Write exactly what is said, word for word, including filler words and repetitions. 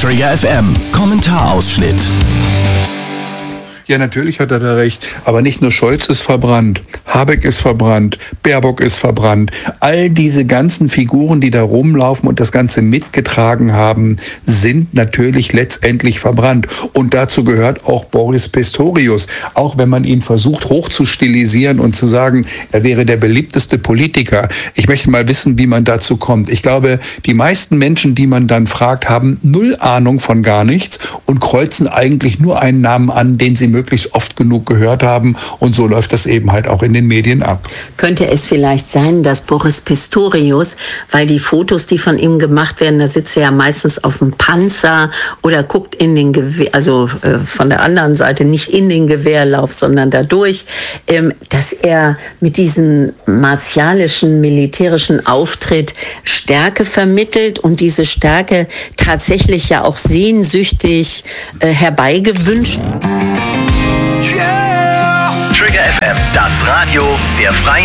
Trigger F M, Kommentarausschnitt. Ja, natürlich hat er da recht. Aber nicht nur Scholz ist verbrannt, Habeck ist verbrannt, Baerbock ist verbrannt. All diese ganzen Figuren, die da rumlaufen und das Ganze mitgetragen haben, sind natürlich letztendlich verbrannt. Und dazu gehört auch Boris Pistorius. Auch wenn man ihn versucht hochzustilisieren und zu sagen, er wäre der beliebteste Politiker. Ich möchte mal wissen, wie man dazu kommt. Ich glaube, die meisten Menschen, die man dann fragt, haben null Ahnung von gar nichts und kreuzen eigentlich nur einen Namen an, den sie möglichst oft genug gehört haben, und so läuft das eben halt auch in den Medien ab. Könnte es vielleicht sein, dass Boris Pistorius, weil die Fotos, die von ihm gemacht werden, da sitzt er ja meistens auf dem Panzer oder guckt in den Gewehr, also äh, von der anderen Seite nicht in den Gewehrlauf, sondern dadurch, ähm, dass er mit diesem martialischen, militärischen Auftritt Stärke vermittelt und diese Stärke tatsächlich ja auch sehnsüchtig äh, herbeigewünscht. Trigger F M, das Radio der Freien